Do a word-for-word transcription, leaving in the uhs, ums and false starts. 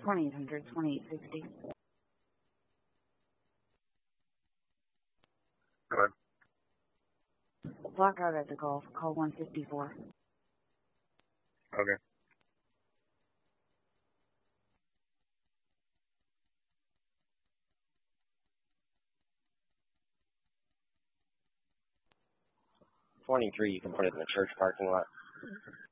twenty-eight hundred, twenty-eight fifty. Go ahead. Blackout at the Gulf. Call one fifty-four. Okay. twenty-three, you can put it in the church parking lot.